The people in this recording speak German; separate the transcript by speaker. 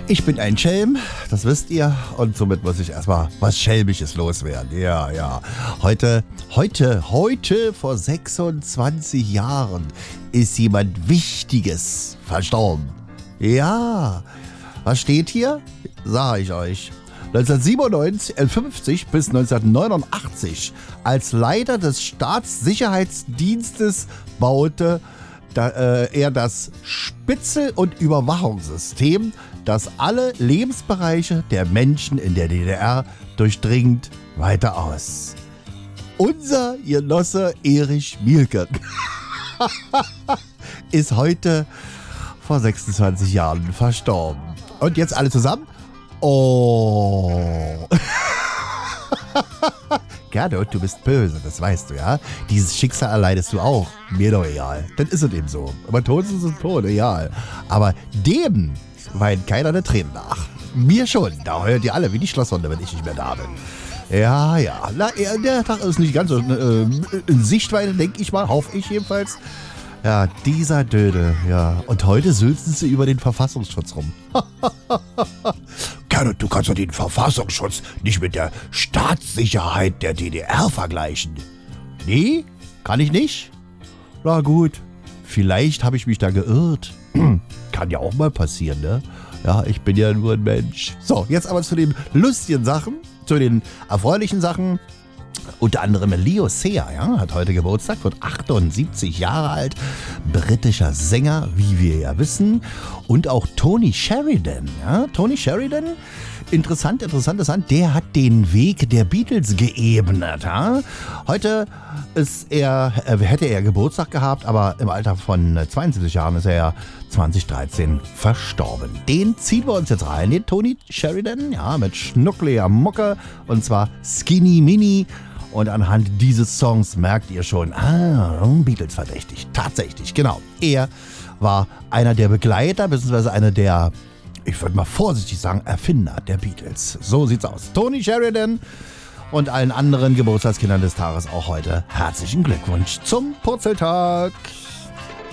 Speaker 1: Ich bin ein Schelm, das wisst ihr, und somit muss ich erstmal was Schelmisches loswerden. Ja. Heute vor 26 Jahren ist jemand Wichtiges verstorben. Ja, was steht hier? Sag ich euch. 1957 bis 1989 als Leiter des Staatssicherheitsdienstes baute er das Spitzel- und Überwachungssystem, das alle Lebensbereiche der Menschen in der DDR durchdringt, weiter aus. Unser Genosse Erich Mielke ist heute vor 26 Jahren verstorben. Und jetzt alle zusammen? Oh. Gernot, du bist böse, das weißt du, ja? Dieses Schicksal erleidest du auch. Mir doch egal. Dann ist es eben so. Aber tot ist es tot, egal. Aber dem weint keiner der Tränen nach. Mir schon. Da heuert ihr alle wie die Schlosshunde, wenn ich nicht mehr da bin. Ja. Na, der Tag ist nicht ganz so in Sichtweite, denke ich mal. Hoffe ich jedenfalls. Ja, dieser Dödel, ja. Und heute sülzen sie über den Verfassungsschutz rum. Gernot, du kannst doch den Verfassungsschutz nicht mit der Staatssicherheit der DDR vergleichen. Nee, kann ich nicht? Na gut, vielleicht habe ich mich da geirrt. Kann ja auch mal passieren, ne? Ja, ich bin ja nur ein Mensch. So, jetzt aber zu den lustigen Sachen, zu den erfreulichen Sachen. Unter anderem Leo Sayer, ja, hat heute Geburtstag, wird 78 Jahre alt, britischer Sänger, wie wir ja wissen. Und auch Tony Sheridan, ja, Tony Sheridan, interessant, der hat den Weg der Beatles geebnet. Ja. Heute hätte er Geburtstag gehabt, aber im Alter von 72 Jahren ist er ja 2013 verstorben. Den ziehen wir uns jetzt rein, den Tony Sheridan, ja, mit schnuckliger Mucke, und zwar Skinny Mini. Und anhand dieses Songs merkt ihr schon, Beatles verdächtig. Tatsächlich, genau. Er war einer der Begleiter, beziehungsweise einer der, ich würde mal vorsichtig sagen, Erfinder der Beatles. So sieht's aus. Tony Sheridan und allen anderen Geburtstagskindern des Tages auch heute herzlichen Glückwunsch zum Purzeltag.